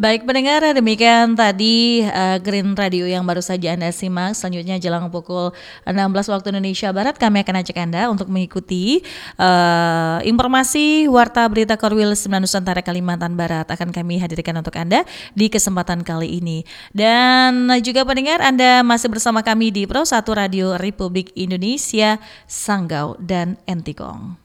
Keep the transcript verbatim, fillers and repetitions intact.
Baik pendengar, demikian tadi uh, Green Radio yang baru saja Anda simak. Selanjutnya jelang pukul enam belas waktu Indonesia Barat, kami akan ajak Anda untuk mengikuti uh, informasi Warta Berita Korwil sembilan Nusantara Kalimantan Barat akan kami hadirkan untuk Anda di kesempatan kali ini. Dan juga pendengar, Anda masih bersama kami di Pro satu Radio Republik Indonesia, Sanggau dan Entikong.